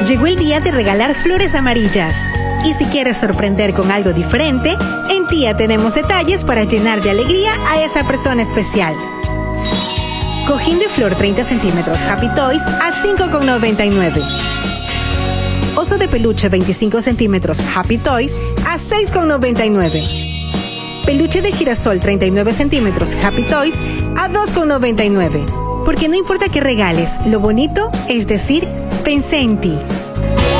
Llegó el día de regalar flores amarillas. Y si quieres sorprender con algo diferente, en Tía tenemos detalles para llenar de alegría a esa persona especial. Cojín de flor 30 centímetros Happy Toys a $5,99. Oso de peluche 25 centímetros Happy Toys a $6,99. Peluche de girasol 39 centímetros Happy Toys a $2,99. Porque no importa qué regales, lo bonito es decir, pensé en ti.